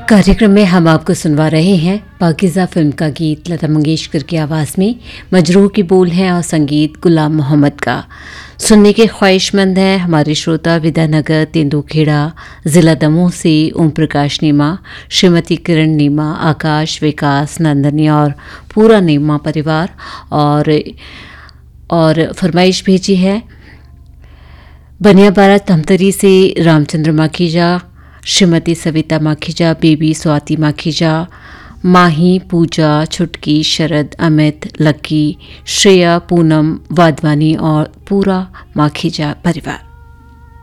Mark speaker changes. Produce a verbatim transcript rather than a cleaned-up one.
Speaker 1: कार्यक्रम में हम आपको सुनवा रहे हैं पाकीज़ा फिल्म का गीत लता मंगेशकर की आवाज़ में। मजरूह की बोल हैं और संगीत गुलाम मोहम्मद का। सुनने के ख्वाहिशमंद हैं हमारे श्रोता विद्यानगर तेंदुखेड़ा ज़िला दमोह से ओम प्रकाश नीमा, श्रीमती किरण नीमा, आकाश, विकास, नंदनी और पूरा नीमा परिवार। और और फरमाइश भेजी है बनियाबारा तमतरी से रामचंद्र माखीजा, श्रीमती सविता माखीजा, बेबी स्वाति माखीजा, माही, पूजा, छुटकी, शरद, अमित, लक्की, श्रेया, पूनम वाधवानी और पूरा माखीजा परिवार।